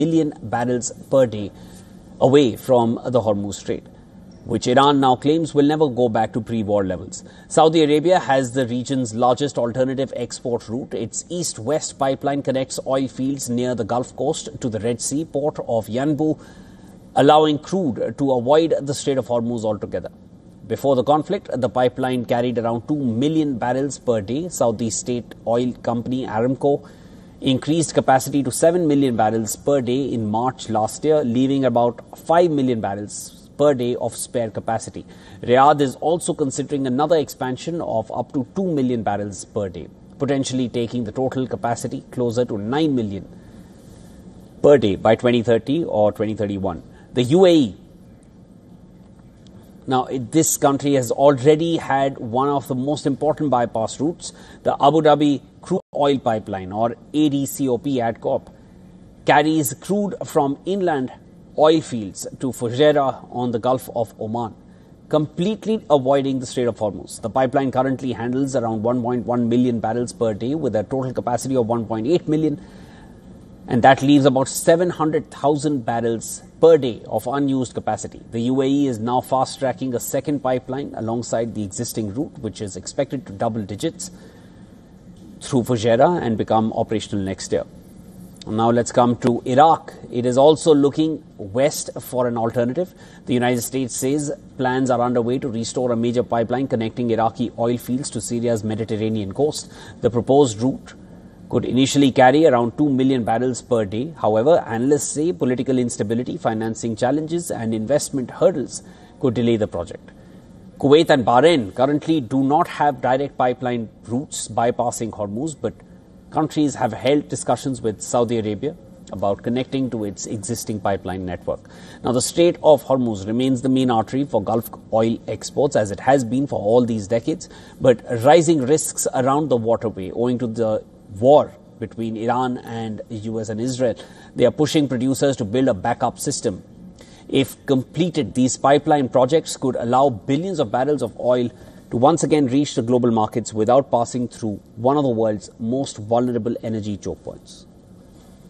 million barrels per day away from the Hormuz Strait, which Iran now claims will never go back to pre-war levels. Saudi Arabia has the region's largest alternative export route. Its east-west pipeline connects oil fields near the Gulf Coast to the Red Sea port of Yanbu, allowing crude to avoid the Strait of Hormuz altogether. Before the conflict, the pipeline carried around 2 million barrels per day. Saudi state oil company Aramco increased capacity to 7 million barrels per day in March last year, leaving about 5 million barrels per day of spare capacity. Riyadh is also considering another expansion of up to 2 million barrels per day, potentially taking the total capacity closer to 9 million per day by 2030 or 2031. The UAE. Now, this country has already had one of the most important bypass routes, the Abu Dhabi Crude Oil Pipeline, or ADCOP ADCOP, carries crude from inland oil fields to Fujairah on the Gulf of Oman, completely avoiding the Strait of Hormuz. The pipeline currently handles around 1.1 million barrels per day with a total capacity of 1.8 million, and that leaves about 700,000 barrels per day of unused capacity. The UAE is now fast-tracking a second pipeline alongside the existing route, which is expected to double digits through Fujairah and become operational next year. Now let's come to Iraq. It is also looking west for an alternative. The United States says plans are underway to restore a major pipeline connecting Iraqi oil fields to Syria's Mediterranean coast. The proposed route could initially carry around 2 million barrels per day. However, analysts say political instability, financing challenges and investment hurdles could delay the project. Kuwait and Bahrain currently do not have direct pipeline routes bypassing Hormuz, but countries have held discussions with Saudi Arabia about connecting to its existing pipeline network. Now, the Strait of Hormuz remains the main artery for Gulf oil exports, as it has been for all these decades, but rising risks around the waterway owing to the war between Iran and US and Israel, they are pushing producers to build a backup system. If completed, these pipeline projects could allow billions of barrels of oil to once again reach the global markets without passing through one of the world's most vulnerable energy choke points.